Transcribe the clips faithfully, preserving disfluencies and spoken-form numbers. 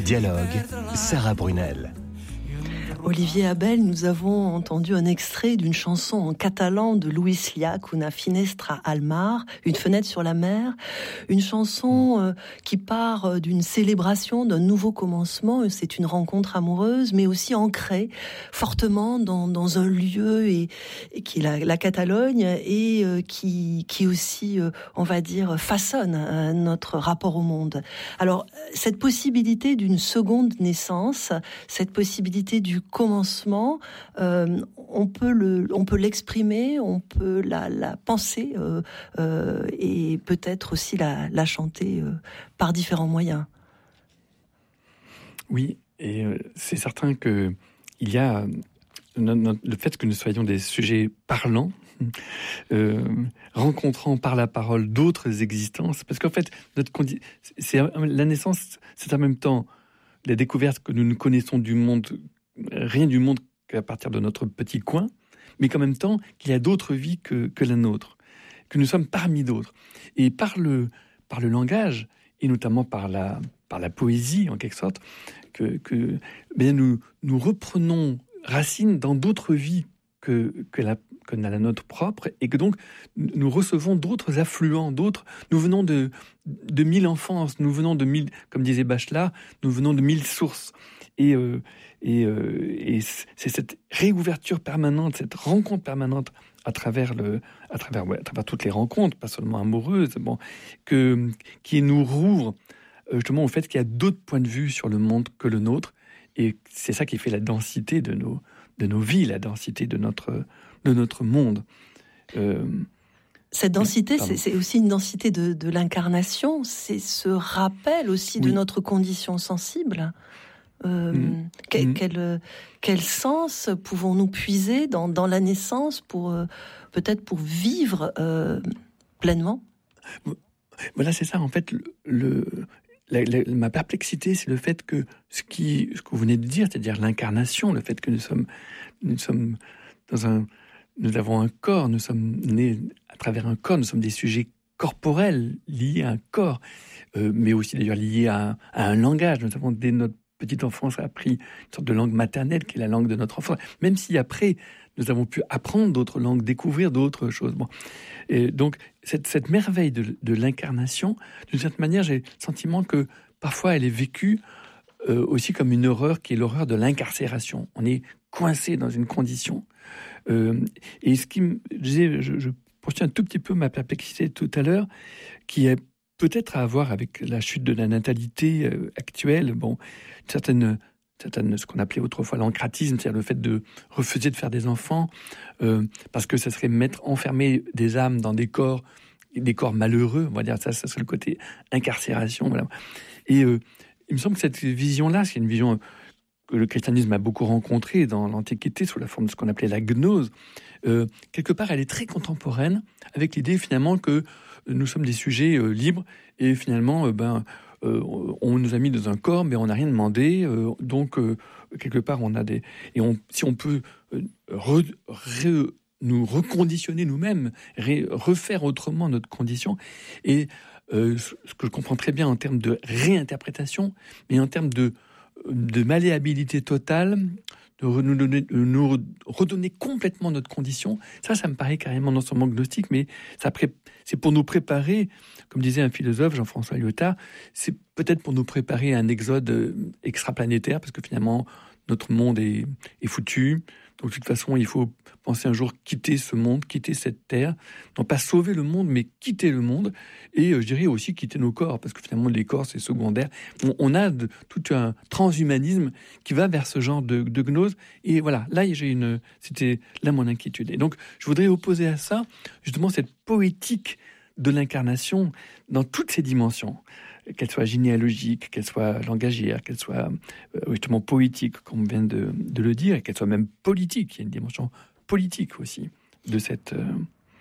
Dialogue, Sarah Brunel. Olivier Abel, nous avons entendu un extrait d'une chanson en catalan de Luis Llach, Una finestra al mar, une fenêtre sur la mer, une chanson euh, qui part euh, d'une célébration, d'un nouveau commencement. C'est une rencontre amoureuse, mais aussi ancrée fortement dans, dans un lieu et, et qui est la, la Catalogne et euh, qui, qui aussi, euh, on va dire, façonne euh, notre rapport au monde. Alors, cette possibilité d'une seconde naissance, cette possibilité du commencement, euh, on peut le, on peut l'exprimer, on peut la, la penser euh, euh, et peut-être aussi la, la chanter euh, par différents moyens. Oui, et euh, c'est certain que il y a no, no, le fait que nous soyons des sujets parlants, euh, rencontrant par la parole d'autres existences, parce qu'en fait, notre condi- c'est la naissance, c'est en même temps la découverte que nous ne connaissons du monde. Rien du monde qu'à partir de notre petit coin, mais qu'en même temps, qu'il y a d'autres vies que, que la nôtre, que nous sommes parmi d'autres. Et par le, par le langage, et notamment par la, par la poésie, en quelque sorte, que, que bien nous, nous reprenons racine dans d'autres vies que, que, la, que la nôtre propre, et que donc nous recevons d'autres affluents, d'autres. Nous venons de, de mille enfances, nous venons de mille, comme disait Bachelard, nous venons de mille sources. Et, euh, et, euh, et c'est cette réouverture permanente, cette rencontre permanente à travers, le, à travers, ouais, à travers toutes les rencontres, pas seulement amoureuses, bon, que, qui nous rouvre justement au fait qu'il y a d'autres points de vue sur le monde que le nôtre. Et c'est ça qui fait la densité de nos, de nos vies, la densité de notre, de notre monde. Euh, Cette densité, c'est, c'est aussi une densité de, de l'incarnation, c'est ce rappel aussi oui. de notre condition sensible. Euh, mmh. quel, mmh. quel, quel sens pouvons-nous puiser dans, dans la naissance pour euh, peut-être pour vivre euh, pleinement ? Voilà, c'est ça. En fait, le, le la, la, ma perplexité, c'est le fait que ce qui, ce que vous venez de dire, c'est-à-dire l'incarnation, le fait que nous sommes, nous sommes dans un, nous avons un corps, nous sommes nés à travers un corps, nous sommes des sujets corporels liés à un corps, euh, mais aussi d'ailleurs liés à, à un langage. Nous avons dès notre petite enfance a appris une sorte de langue maternelle qui est la langue de notre enfance, même si après nous avons pu apprendre d'autres langues, découvrir d'autres choses. Bon. Et donc cette, cette merveille de, de l'incarnation, d'une certaine manière, j'ai le sentiment que parfois elle est vécue euh, aussi comme une horreur qui est l'horreur de l'incarcération. On est coincé dans une condition. Euh, et ce qui me, je, disais, je, je poursuis un tout petit peu ma perplexité tout à l'heure, qui est peut-être à voir avec la chute de la natalité euh, actuelle, bon, une certaine, certaine, ce qu'on appelait autrefois l'ancratisme, c'est-à-dire le fait de refuser de faire des enfants, euh, parce que ça serait mettre, enfermer des âmes dans des corps, des corps malheureux, on va dire ça, ça serait le côté incarcération, voilà. Et euh, il me semble que cette vision-là, c'est une vision que le christianisme a beaucoup rencontrée dans l'Antiquité, sous la forme de ce qu'on appelait la gnose. Euh, quelque part, elle est très contemporaine, avec l'idée finalement que nous sommes des sujets euh, libres et finalement, euh, ben, euh, on nous a mis dans un corps, mais on n'a rien demandé. Euh, donc, euh, quelque part, on a des... Et on, si on peut euh, re, re, nous reconditionner nous-mêmes, re, refaire autrement notre condition, et euh, ce que je comprends très bien en termes de réinterprétation, mais en termes de, de malléabilité totale, de nous, donner, de nous redonner complètement notre condition, ça, ça me paraît carrément non seulement gnostique, mais ça pré- c'est pour nous préparer, comme disait un philosophe, Jean-François Lyotard, c'est peut-être pour nous préparer à un exode extraplanétaire, parce que finalement, notre monde est, est foutu. Donc, de toute façon, il faut penser un jour quitter ce monde, quitter cette terre. Non pas sauver le monde, mais quitter le monde. Et euh, je dirais aussi quitter nos corps, parce que finalement, les corps, c'est secondaire. On, on a de, tout un transhumanisme qui va vers ce genre de, de gnose. Et voilà, là, j'ai une, c'était là mon inquiétude. Et donc, je voudrais opposer à ça, justement, cette poétique de l'incarnation dans toutes ses dimensions, qu'elle soit généalogique, qu'elle soit langagière, qu'elle soit euh, justement poétique, comme on vient de, de le dire, et qu'elle soit même politique. Il y a une dimension politique aussi de cette... Euh,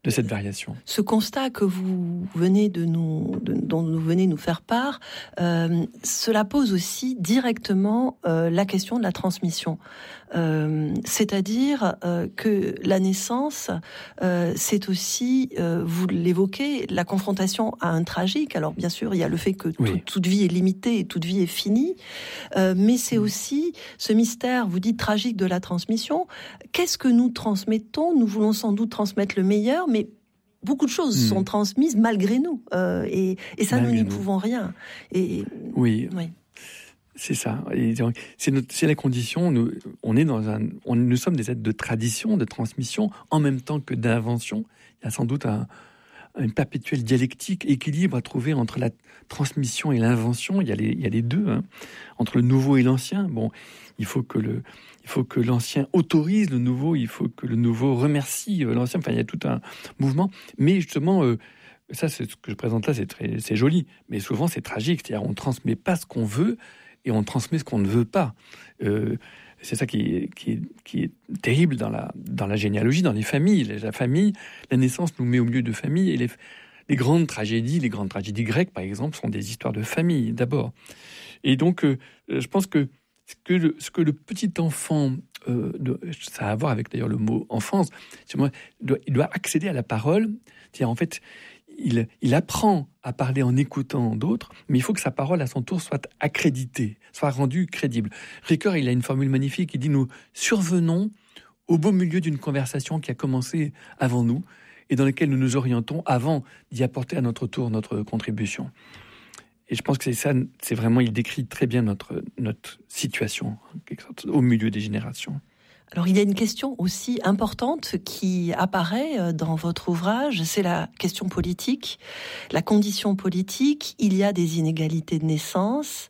de cette variation. Ce constat que vous venez de nous, de, dont vous venez nous faire part, euh, cela pose aussi directement euh, la question de la transmission. Euh, c'est-à-dire euh, que la naissance, euh, c'est aussi, euh, vous l'évoquez, la confrontation à un tragique. Alors bien sûr, il y a le fait que oui. tout, toute vie est limitée et toute vie est finie, euh, mais c'est mmh. aussi ce mystère, vous dites tragique de la transmission. Qu'est-ce que nous transmettons ? Nous voulons sans doute transmettre le meilleur, mais beaucoup de choses mmh. sont transmises malgré nous, euh, et, et ça, malgré nous n'y nous. pouvons rien. Et, oui. oui. C'est ça. Et c'est, notre, c'est la condition. Nous, on est dans un, on, nous sommes des êtres de tradition, de transmission, en même temps que d'invention. Il y a sans doute un, une perpétuelle dialectique, équilibre à trouver entre la transmission et l'invention. Il y a les, il y a les deux, hein, entre le nouveau et l'ancien. Bon, il faut que le, il faut que l'ancien autorise le nouveau. Il faut que le nouveau remercie l'ancien. Enfin, il y a tout un mouvement. Mais justement. Euh, ça, c'est ce que je présente là, c'est très, c'est joli, mais souvent c'est tragique. C'est-à-dire, on ne transmet pas ce qu'on veut et on transmet ce qu'on ne veut pas. Euh, c'est ça qui est, qui est, qui est terrible dans la, dans la généalogie, dans les familles. La famille, la naissance nous met au milieu de familles, et les, les grandes tragédies, les grandes tragédies grecques, par exemple, sont des histoires de famille, d'abord. Et donc, euh, je pense que ce que le, ce que le petit enfant, euh, de, ça a à voir avec d'ailleurs le mot enfance, c'est moi, il doit, il doit accéder à la parole. C'est-à-dire, en fait, Il, il apprend à parler en écoutant d'autres, mais il faut que sa parole, à son tour, soit accréditée, soit rendue crédible. Ricoeur, il a une formule magnifique, il dit « Nous survenons au beau milieu d'une conversation qui a commencé avant nous et dans laquelle nous nous orientons avant d'y apporter à notre tour notre contribution. » Et je pense que c'est ça, c'est vraiment, il décrit très bien notre, notre situation, en quelque sorte, au milieu des générations. Alors, il y a une question aussi importante qui apparaît dans votre ouvrage, c'est la question politique, la condition politique. Il y a des inégalités de naissance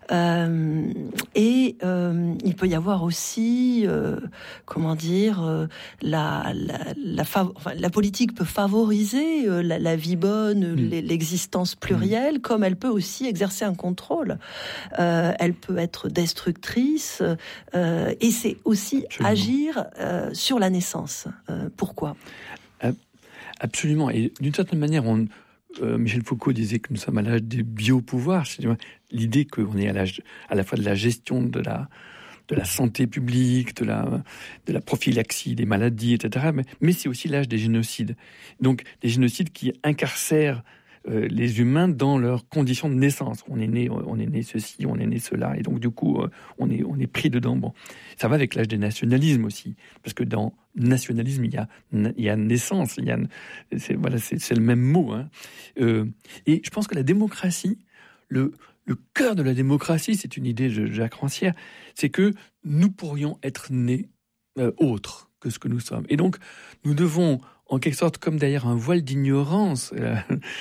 euh, et euh, il peut y avoir aussi, euh, comment dire, euh, la, la, la, fav- enfin, la politique peut favoriser euh, la, la vie bonne, mmh. l'existence plurielle, mmh. comme elle peut aussi exercer un contrôle. Euh, elle peut être destructrice euh, et c'est aussi Absolument. agir euh, sur la naissance. Euh, pourquoi ? Absolument. Et d'une certaine manière, on, euh, Michel Foucault disait que nous sommes à l'âge des biopouvoirs. C'est l'idée qu'on est à l'âge à la fois de la gestion de la, de la santé publique, de la, de la prophylaxie des maladies, et cetera. Mais, mais c'est aussi l'âge des génocides. Donc, des génocides qui incarcèrent Euh, les humains dans leurs conditions de naissance. On est né, on est né ceci, on est né cela, et donc du coup, euh, on est, on est pris dedans. Bon, ça va avec l'âge des nationalismes aussi, parce que dans nationalisme, il y a, il y a naissance, il y a, c'est, voilà, c'est, c'est le même mot. Hein. Euh, et je pense que la démocratie, le, le cœur de la démocratie, c'est une idée de Jacques Rancière, c'est que nous pourrions être nés euh, autres que ce que nous sommes. Et donc, nous devons en quelque sorte, comme derrière un voile d'ignorance, euh,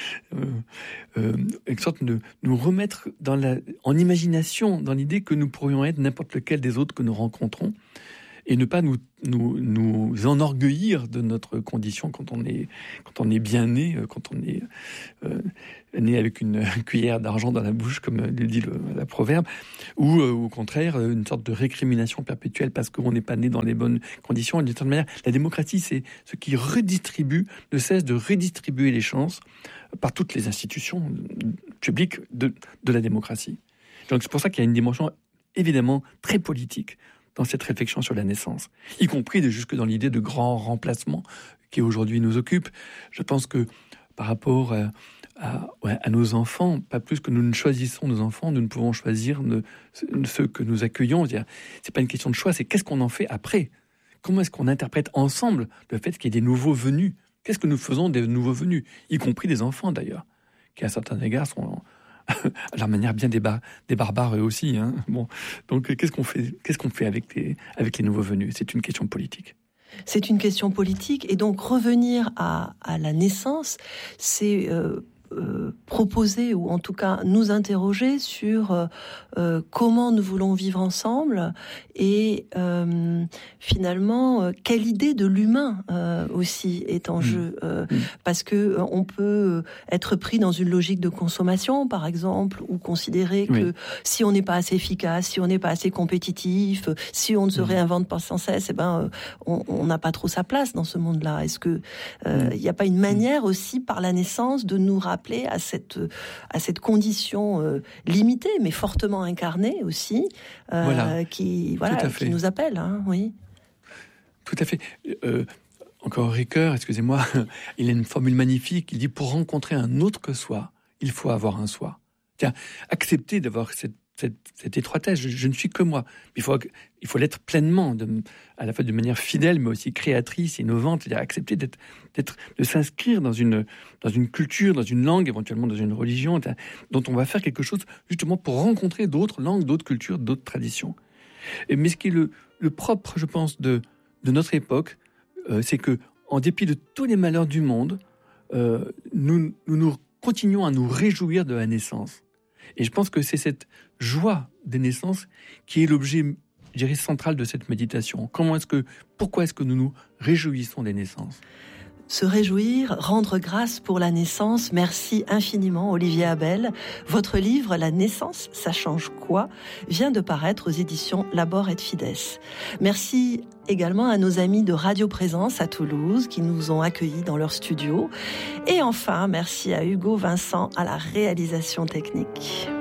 euh, en quelque sorte, nous, nous remettre dans la, en imagination, dans l'idée que nous pourrions être n'importe lequel des autres que nous rencontrons, et ne pas nous, nous, nous enorgueillir de notre condition quand on est, quand on est bien né, quand on est euh, né avec une cuillère d'argent dans la bouche, comme le dit le, la proverbe, ou euh, au contraire, une sorte de récrimination perpétuelle parce qu'on n'est pas né dans les bonnes conditions. Et d'une certaine manière, la démocratie, c'est ce qui redistribue, ne cesse de redistribuer les chances par toutes les institutions publiques de, de la démocratie. Donc c'est pour ça qu'il y a une dimension évidemment très politique dans cette réflexion sur la naissance, y compris de jusque dans l'idée de grand remplacement qui aujourd'hui nous occupe. Je pense que par rapport à, à, à nos enfants, pas plus que nous ne choisissons nos enfants, nous ne pouvons choisir ne, ceux que nous accueillons. C'est-à-dire, c'est pas une question de choix, c'est qu'est-ce qu'on en fait après ? Comment est-ce qu'on interprète ensemble le fait qu'il y ait des nouveaux venus ? Qu'est-ce que nous faisons des nouveaux venus ? Y compris des enfants d'ailleurs, qui à certains égards sont à leur manière bien des, bar- des barbares eux aussi. Hein. Bon, donc qu'est-ce qu'on fait, qu'est-ce qu'on fait avec les, avec les nouveaux venus ? C'est une question politique. C'est une question politique, et donc revenir à, à la naissance, c'est euh, euh, proposer, ou en tout cas nous interroger sur euh, euh, comment nous voulons vivre ensemble, et euh, finalement euh, quelle idée de l'humain euh, aussi est en mmh. jeu, euh, mmh. parce que euh, on peut être pris dans une logique de consommation, par exemple, ou considérer oui. que si on n'est pas assez efficace, si on n'est pas assez compétitif, si on ne se mmh. réinvente pas sans cesse, eh ben euh, on n'a pas trop sa place dans ce monde-là. Est-ce que il euh, n'y mmh. a pas une manière aussi par la naissance de nous rappeler à cette à cette condition euh, limitée, mais fortement incarnée aussi, euh, voilà. qui voilà qui nous appelle, hein, oui. Tout à fait. Euh, encore Ricoeur, excusez-moi, il a une formule magnifique. Il dit: pour rencontrer un autre que soi, il faut avoir un soi. Tiens, accepter d'avoir cette Cette, cette étroitesse, je, je ne suis que moi. Il faut, il faut l'être pleinement, de, à la fois de manière fidèle, mais aussi créatrice, innovante, c'est-à-dire accepter d'être, d'être, de s'inscrire dans une, dans une culture, dans une langue, éventuellement dans une religion, dont on va faire quelque chose justement pour rencontrer d'autres langues, d'autres cultures, d'autres traditions. Et, mais ce qui est le, le propre, je pense, de, de notre époque, euh, c'est que, en dépit de tous les malheurs du monde, euh, nous, nous, nous continuons à nous réjouir de la naissance. Et je pense que c'est cette joie des naissances qui est l'objet, je dirais, central de cette méditation. Comment est-ce que, pourquoi est-ce que nous nous réjouissons des naissances ? Se réjouir, rendre grâce pour la naissance. Merci infiniment, Olivier Abel. Votre livre, La naissance, ça change quoi ? vient de paraître aux éditions Labor et Fides. Merci également à nos amis de Radio Présence à Toulouse qui nous ont accueillis dans leur studio. Et enfin, merci à Hugo Vincent à la réalisation technique.